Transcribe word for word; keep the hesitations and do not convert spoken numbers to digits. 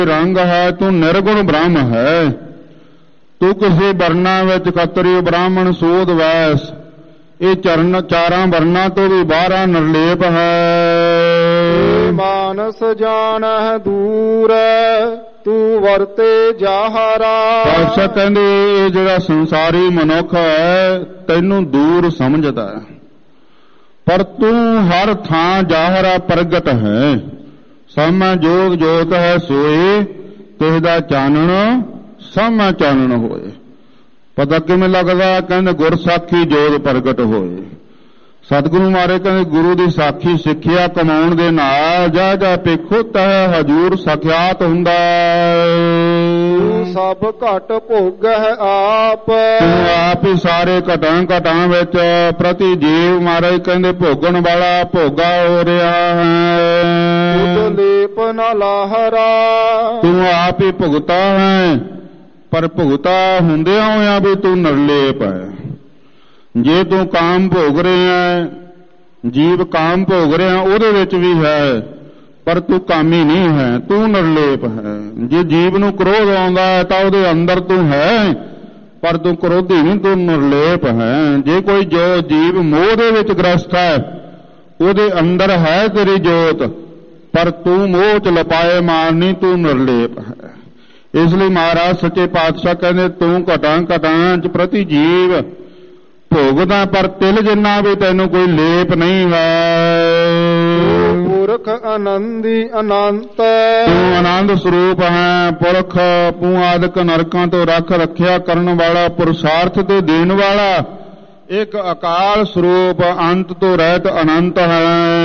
ਰੰਗ ਹੈ, ਤੂੰ ਨਿਰਗੁਣ ਬ੍ਰਹਮ ਹੈ। ਤੂੰ ਕਿਸੇ ਵਰਨਾਂ ਵਿੱਚ ਖੱਤਰੀ ਬ੍ਰਾਹਮਣ ਸੂਦ ਵੈਸ, ਇਹ ਚਰਨ ਚਾਰਾਂ ਵਰਨਾਂ ਤੋਂ ਵੀ ਬਾਹਰਾ ਨਿਰਲੇਪ ਹੈ। ਮਾਨਸ ਜਾਣਹਿ ਦੂਰ ਤੂੰ ਵਰਤੇ ਜਾਹਰਾ। ਪਾਤਸ਼ਾਹ ਕਹਿੰਦੇ ਇਹ ਜਿਹੜਾ ਸੰਸਾਰੀ ਮਨੁੱਖ ਹੈ ਤੈਨੂੰ ਦੂਰ ਸਮਝਦਾ ਹੈ, ਪਰ ਤੂੰ ਹਰ ਥਾਂ ਜਾਹਰਾ ਪ੍ਰਗਟ ਹੈ। ਸਾਮਾ ਜੋਤ ਜੋਤ ਹੈ ਸੋਏ, ਤਿਸ ਦਾ ਚਾਨਣ ਸਾਮਾ ਚਾਨਣ ਹੋਏ। ਪਤਾ ਕਿਵੇਂ ਲੱਗਦਾ? ਕਹਿੰਦੇ ਗੁਰ ਸਾਖੀ ਜੋਤ ਪ੍ਰਗਟ ਹੋਏ। ਸਤਿਗੁਰੂ ਮਾਰੇ ਕਹਿੰਦੇ ਗੁਰੂ ਦੀ ਸਾਖੀ ਸਿੱਖਿਆ ਕਮਾਉਣ ਦੇ ਨਾਲ ਜਾ ਜਾ ਪੇਖੋ ਤੈ ਹਜੂਰ ਸਖਿਆਤ ਹੁੰਦਾ। ਤੂੰ ਸਭ ਘਟ ਭੋਗ ਹੈ ਆਪ, ਤੂੰ ਆਪ ਹੀ ਸਾਰੇ ਘਟਾਂ ਘਟਾਂ ਵਿੱਚ ਪ੍ਰਤੀ ਜੀਵ ਮਹਾਰਾਜ ਕਹਿੰਦੇ ਭੋਗਣ ਵਾਲਾ ਭੋਗਾ ਹੋ ਰਿਹਾ ਹੈ। ਤੁਧ ਲੇਪ ਨ ਲਾਹਰਾ, ਤੂੰ ਆਪ ਹੀ ਭੁਗਤਾ ਹੈ, ਪਰ ਭੁਗਤਾ ਹੁੰਦਿਆਂ ਹੋਇਆਂ ਵੀ ਤੂੰ ਨਿਰਲੇਪ ਹੈ। ਜੇ ਤੂੰ ਕਾਮ ਭੋਗ ਰਿਹਾ, ਜੀਵ ਕਾਮ ਭੋਗ ਰਿਹਾ, ਉਹਦੇ ਵਿੱਚ ਵੀ ਹੈ, ਪਰ ਤੂੰ ਕਾਮੀ ਨਹੀਂ ਹੈ, ਤੂੰ ਨਿਰਲੇਪ ਹੈ। ਜੇ ਜੀਵ ਨੂੰ ਕ੍ਰੋਧ ਆਉਂਦਾ ਹੈ ਤਾਂ ਉਹਦੇ ਅੰਦਰ ਤੂੰ ਹੈ, ਪਰ ਤੂੰ ਕ੍ਰੋਧੀ ਨਹੀਂ, ਤੂੰ ਨਿਰਲੇਪ ਹੈ। ਜੇ ਕੋਈ ਜੋ ਜੀਵ ਮੋਹ ਦੇ ਵਿੱਚ ਗ੍ਰਸਤ ਹੈ, ਉਹਦੇ ਅੰਦਰ ਹੈ ਤੇਰੀ ਜੋਤ, ਪਰ ਤੂੰ ਮੋਹ ਚ ਲਪਾਏ ਮਾਨ ਨਹੀਂ, ਤੂੰ ਨਿਰਲੇਪ ਹੈ। ਇਸ ਲਈ ਮਹਾਰਾਜ ਸੱਚੇ ਪਾਤਸ਼ਾਹ ਕਹਿੰਦੇ ਤੂੰ ਘਟਾਂ ਘਟਾਂ ਚ ਪ੍ਰਤੀ ਜੀਵ ਭੋਗਦਾ, ਪਰ ਤਿਲ ਜਿੰਨਾ ਵੀ ਤੈਨੂੰ ਕੋਈ ਲੇਪ ਨਹੀਂ ਹੈ। ਪੁਰਖ ਆਨੰਦੀ ਅਨੰਤ, ਤੂੰ ਆਨੰਦ ਸਰੂਪ ਹੈ। ਪੁਰਖ ਤੂੰ ਆਦਿਕ ਨਰਕਾਂ ਤੋਂ ਰੱਖ ਰੱਖਿਆ ਕਰਨ ਵਾਲਾ, ਪੁਰਸ਼ਾਰਥ ਤੇ ਦੇਣ ਵਾਲਾ, ਇੱਕ ਅਕਾਲ ਸਰੂਪ ਅੰਤ ਤੋਂ ਰਹਿਤ ਅਨੰਤ ਹੈ।